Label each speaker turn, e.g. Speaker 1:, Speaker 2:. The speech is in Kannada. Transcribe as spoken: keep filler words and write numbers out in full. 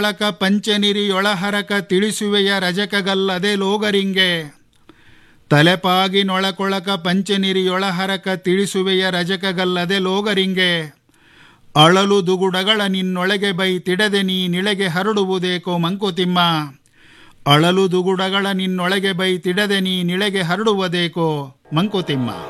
Speaker 1: ಒಳಕ ಪಂಚನಿರಿಯೊಳಹರಕ ತಿಳಿಸುವೆಯ ರಜಕಗಲ್ಲದೆ ಲೋಗರಿಂಗೆ. ತಲೆಪಾಗಿನೊಳಕೊಳಕ ಪಂಚನಿರಿಯೊಳಹರಕ ತಿಳಿಸುವೆಯ ರಜಕಗಲ್ಲದೆ ಲೋಗರಿಂಗೆ. ಅಳಲು ದುಗುಡಗಳ ನಿನ್ನೊಳಗೆ ಬೈ ತಿಡದೆ ನೀ ನಿಳೆಗೆ ಹರಡುವುದೇಕೋ ಮಂಕುತಿಮ್ಮ. ಅಳಲು ದುಗುಡಗಳ ನಿನ್ನೊಳಗೆ ಬೈ ತಿಡದೆ ನೀ ನಿಳೆಗೆ ಹರಡುವುದೇಕೋ ಮಂಕುತಿಮ್ಮ.